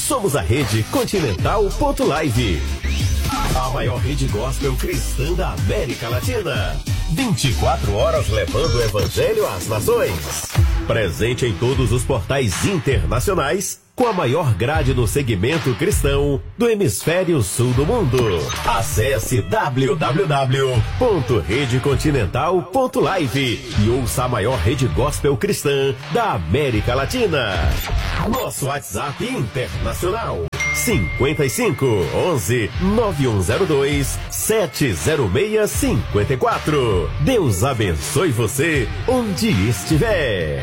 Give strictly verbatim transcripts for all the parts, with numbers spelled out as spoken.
Somos a Rede Continental ponto live, a maior rede gospel cristã da América Latina. vinte e quatro horas levando o evangelho às nações. Presente em todos os portais internacionais, com a maior grade no segmento cristão do hemisfério sul do mundo. Acesse w w w ponto rede continental ponto live e ouça a maior rede gospel cristã da América Latina. Nosso WhatsApp internacional: cinquenta e cinco, onze, nove um zero dois, sete zero seis cinco quatro. Deus abençoe você onde estiver.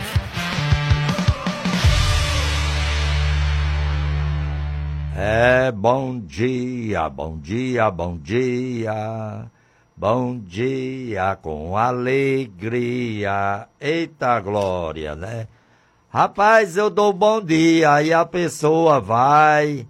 É, bom dia, bom dia, bom dia, bom dia com alegria, eita glória, né? Rapaz, eu dou bom dia, aí a pessoa vai,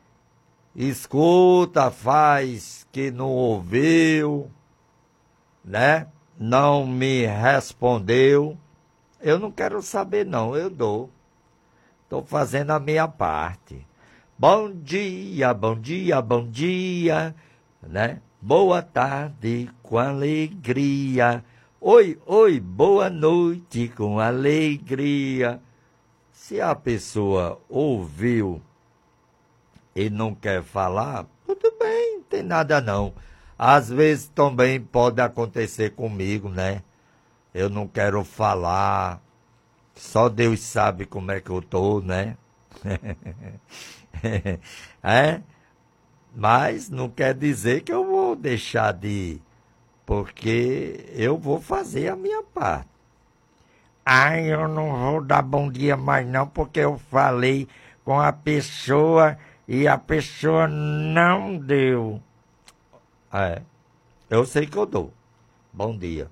escuta, faz que não ouviu, né? Não me respondeu, eu não quero saber não, eu dou, estou fazendo a minha parte. Bom dia, bom dia, bom dia, né? Boa tarde com alegria. Oi, oi, boa noite com alegria. Se a pessoa ouviu e não quer falar, tudo bem, não tem nada não. Às vezes também pode acontecer comigo, né? Eu não quero falar, só Deus sabe como é que eu tô, né? É, mas não quer dizer que eu vou deixar de ir, porque eu vou fazer a minha parte. Ai, eu não vou dar bom dia mais não, porque eu falei com a pessoa e a pessoa não deu. É, eu sei que eu dou. Bom dia.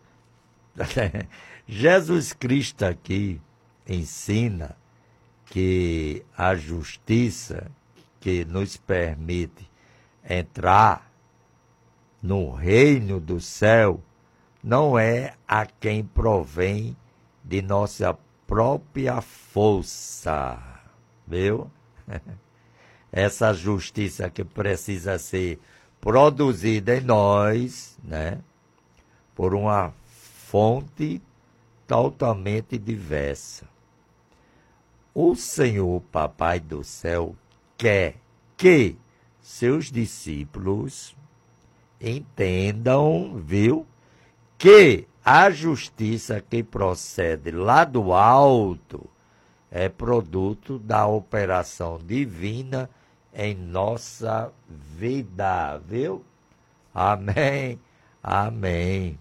Jesus Cristo aqui ensina que a justiça que nos permite entrar no reino do céu não é a quem provém de nossa própria força, viu? Essa justiça que precisa ser produzida em nós, né? Por uma fonte totalmente diversa. O Senhor Papai do Céu quer que seus discípulos entendam, viu, que a justiça que procede lá do alto é produto da operação divina em nossa vida, viu? Amém, amém.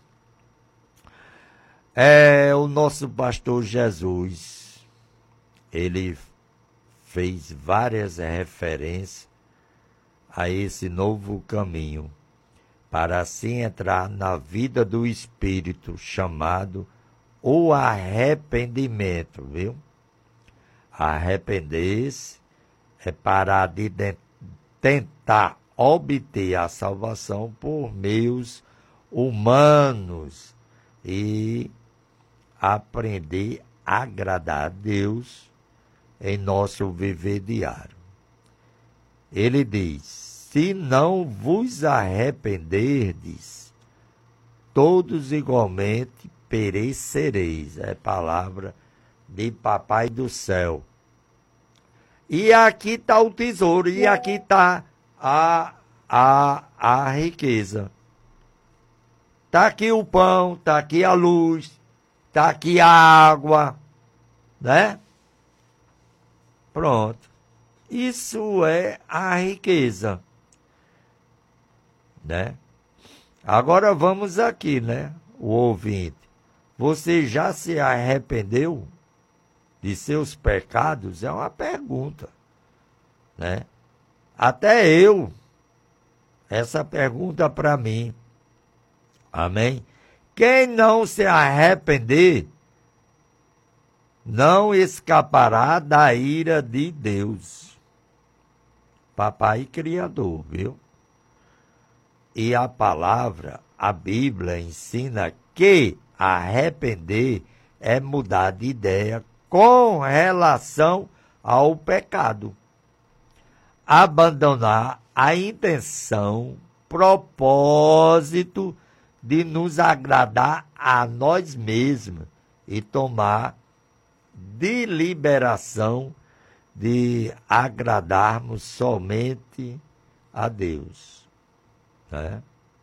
É o nosso pastor Jesus, ele fez várias referências a esse novo caminho, para assim entrar na vida do Espírito, chamado o arrependimento, viu? Arrepender-se é parar de, de tentar obter a salvação por meios humanos e aprender a agradar a Deus em nosso viver diário. Ele diz: se não vos arrependerdes, todos igualmente perecereis. É palavra de Papai do Céu. E aqui está o tesouro, e aqui está a, a, a riqueza. Está aqui o pão, está aqui a luz, está aqui a água, né? Pronto. Isso é a riqueza, né? Agora vamos aqui, né? O ouvinte. Você já se arrependeu de seus pecados? É uma pergunta, né? Até eu, essa pergunta para mim. Amém? Quem não se arrepender não escapará da ira de Deus. Papai Criador, viu? E a palavra, a Bíblia ensina que arrepender é mudar de ideia com relação ao pecado. abandonar a intenção, propósito de nos agradar a nós mesmos e tomar deliberação de agradarmos somente a Deus. Né?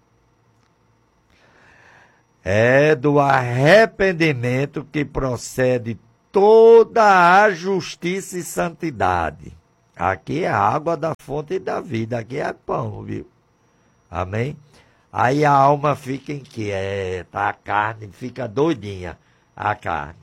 É do arrependimento que procede toda a justiça e santidade. Aqui é a água da fonte da vida, aqui é pão, viu? Amém? Aí a alma fica inquieta, a carne fica doidinha, a carne.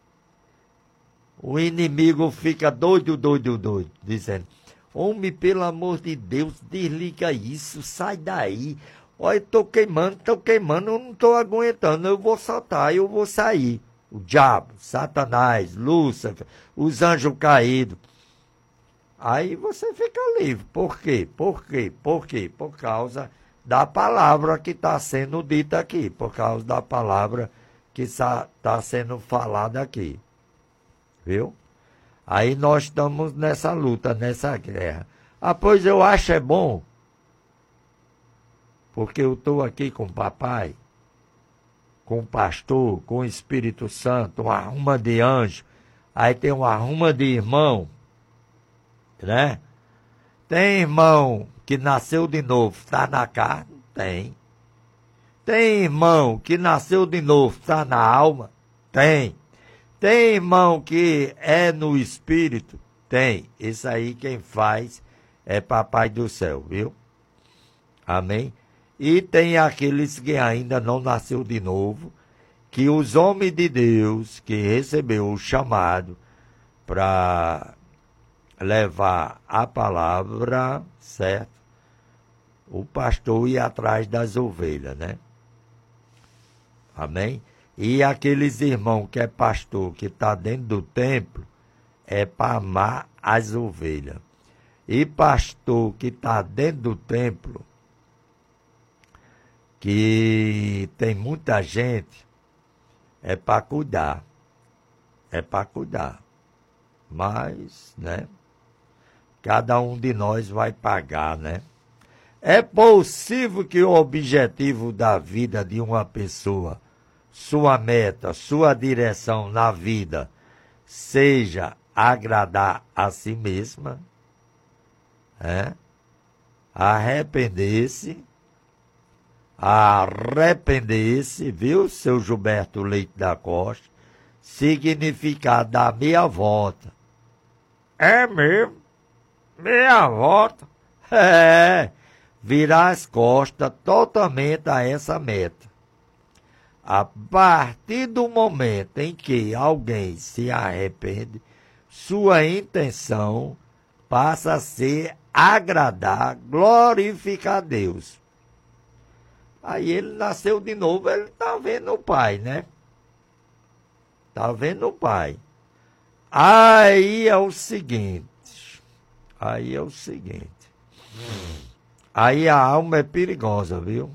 O inimigo fica doido, doido, doido, dizendo, homem, pelo amor de Deus, desliga isso, sai daí. Olha, estou queimando, estou queimando, eu não estou aguentando, eu vou soltar, eu vou sair. O diabo, Satanás, Lúcifer, os anjos caídos. Aí você fica livre. Por quê? Por quê? Por quê? Por causa da palavra que está sendo dita aqui. Por causa da palavra que está sendo falada aqui. Viu? Aí nós estamos nessa luta, nessa guerra. Ah, pois eu acho é bom. Porque eu estou aqui com o papai, com o pastor, com o Espírito Santo, uma arruma de anjo. Aí tem uma arruma de irmão, né? Tem irmão que nasceu de novo, está na carne? Tem. Tem irmão que nasceu de novo, está na alma? Tem. Tem irmão que é no Espírito? Tem. Isso aí quem faz é Papai do Céu, viu? Amém? E tem aqueles que ainda não nasceu de novo, que os homens de Deus, que recebeu o chamado para levar a palavra, certo? O pastor ia atrás das ovelhas, né? Amém? E aqueles irmãos que é pastor, que está dentro do templo, é para amar as ovelhas. E pastor que está dentro do templo, que tem muita gente, é para cuidar. É para cuidar. Mas, né? Cada um de nós vai pagar, né? É possível que o objetivo da vida de uma pessoa, sua meta, sua direção na vida, seja agradar a si mesma, é? Arrepender-se, arrepender-se, viu, seu Gilberto Leite da Costa, significar dar meia volta. É mesmo? Meia volta? É, virar as costas totalmente a essa meta. A partir do momento em que alguém se arrepende, sua intenção passa a ser agradar, glorificar a Deus. Aí ele nasceu de novo, ele está vendo o pai, né? Está vendo o pai. Aí é o seguinte, aí é o seguinte, aí a alma é perigosa, viu?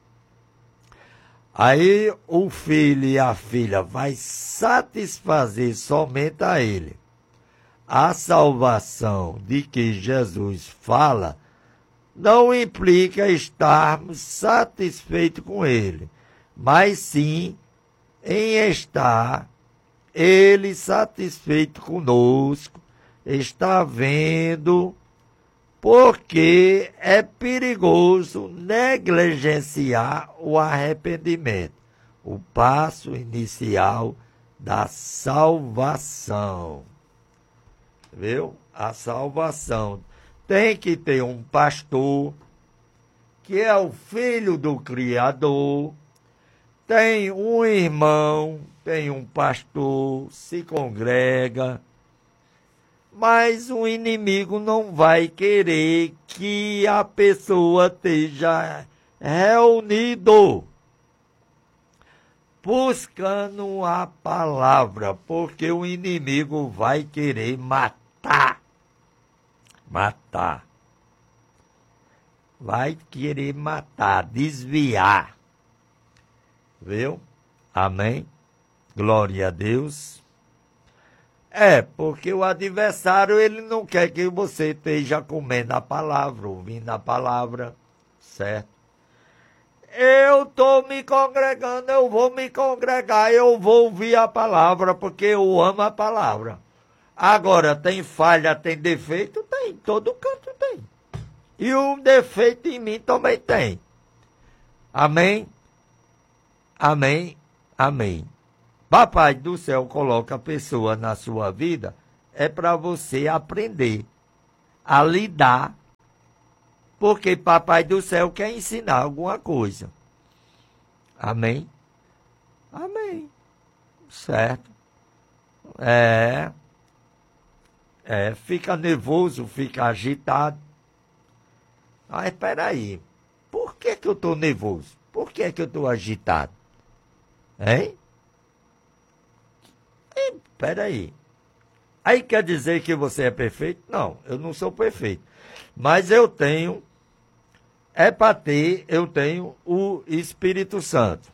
Aí o filho e a filha vai satisfazer somente a ele. A salvação de que Jesus fala não implica estarmos satisfeitos com ele, mas sim em estar ele satisfeito conosco, está vendo, porque é perigoso negligenciar o arrependimento, o passo inicial da salvação. Viu? A salvação. Tem que ter um pastor, que é o filho do Criador, tem um irmão, tem um pastor, se congrega, mas o inimigo não vai querer que a pessoa esteja reunido, buscando a palavra, porque o inimigo vai querer matar, matar, vai querer matar, desviar, viu? Amém? Glória a Deus. É, porque o adversário, ele não quer que você esteja comendo a palavra, ouvindo a palavra, certo? Eu estou me congregando, eu vou me congregar, eu vou ouvir a palavra, porque eu amo a palavra. Agora, tem falha, tem defeito? Tem, todo canto tem. E o defeito em mim também tem. Amém? Amém? Amém. Papai do céu coloca a pessoa na sua vida, é para você aprender a lidar, porque Papai do céu quer ensinar alguma coisa. Amém? Amém. Certo? É. É, fica nervoso, fica agitado. Mas espera aí, por que que eu estou nervoso? Por que que eu estou agitado? Hein? Espera aí. Aí quer dizer que você é perfeito? Não, eu não sou perfeito. Mas eu tenho, é para ter, eu tenho o Espírito Santo.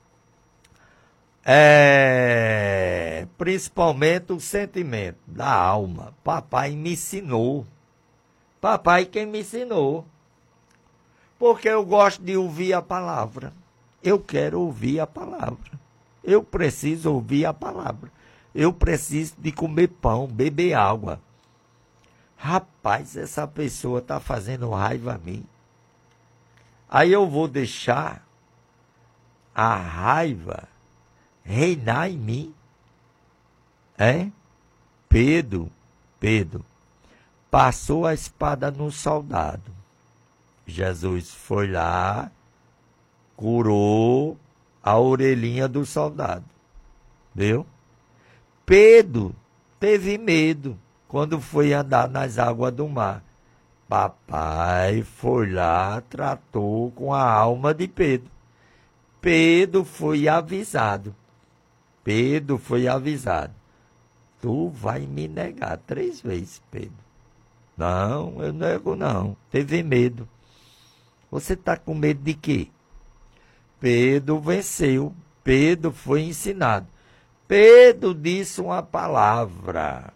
É, principalmente o sentimento da alma. Papai me ensinou. Papai quem me ensinou. Porque eu gosto de ouvir a palavra. Eu quero ouvir a palavra. Eu preciso ouvir a palavra. Eu preciso de comer pão, beber água. Rapaz, essa pessoa está fazendo raiva a mim. Aí eu vou deixar a raiva reinar em mim. É? Pedro, Pedro, passou a espada no soldado. Jesus foi lá, curou a orelhinha do soldado. Viu? Pedro teve medo quando foi andar nas águas do mar. Papai foi lá, tratou com a alma de Pedro. Pedro foi avisado. Pedro foi avisado. Tu vai me negar três vezes, Pedro. Não, eu nego não. Teve medo. Você está com medo de quê? Pedro venceu. Pedro foi ensinado. Pedro disse uma palavra.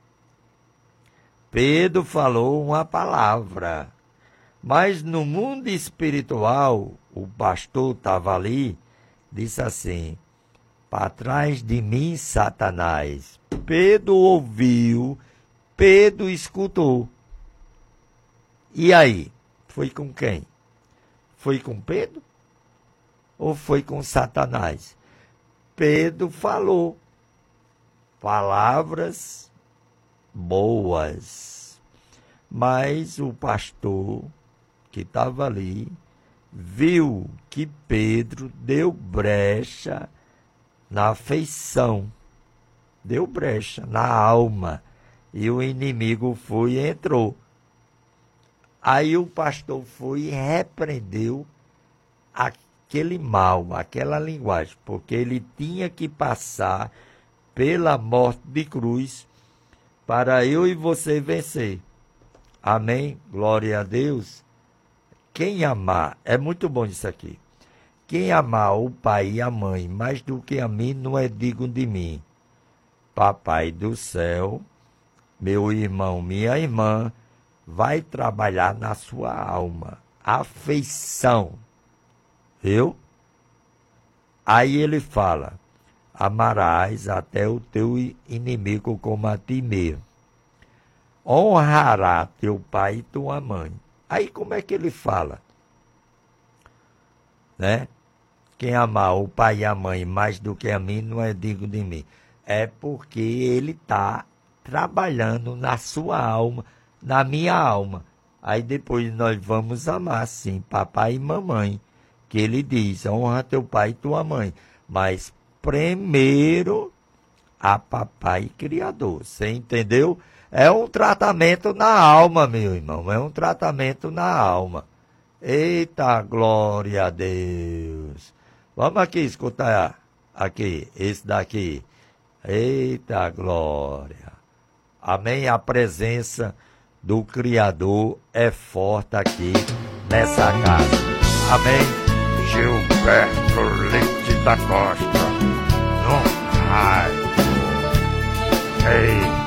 Pedro falou uma palavra. Mas no mundo espiritual, o pastor estava ali, disse assim, para trás de mim, Satanás. Pedro ouviu, Pedro escutou. E aí? Foi com quem? Foi com Pedro? Ou foi com Satanás? Pedro falou palavras boas, mas o pastor que estava ali viu que Pedro deu brecha na afeição, deu brecha na alma, e o inimigo foi e entrou. Aí o pastor foi e repreendeu aquele mal, aquela linguagem, porque ele tinha que passar pela morte de cruz para eu e você vencer. Amém? Glória a Deus. Quem amar, é muito bom isso aqui. Quem amar o pai e a mãe mais do que a mim não é digno de mim. Papai do céu, meu irmão, minha irmã, vai trabalhar na sua alma. Afeição. Viu? Aí ele fala, amarás até o teu inimigo como a ti mesmo. Honrará teu pai e tua mãe. Aí como é que ele fala? Né? Quem amar o pai e a mãe mais do que a mim não é digno de mim. É porque ele está trabalhando na sua alma, na minha alma. Aí depois nós vamos amar, sim, papai e mamãe. Que ele diz, honra teu pai e tua mãe. Mas primeiro a papai criador. Você entendeu? É um tratamento na alma, meu irmão. É um tratamento na alma. Eita, glória a Deus. Vamos aqui escutar. Aqui, esse daqui. Eita, glória. Amém? A presença do Criador é forte aqui nessa casa. Amém? Gilberto Leite da Costa, no raio. Ei.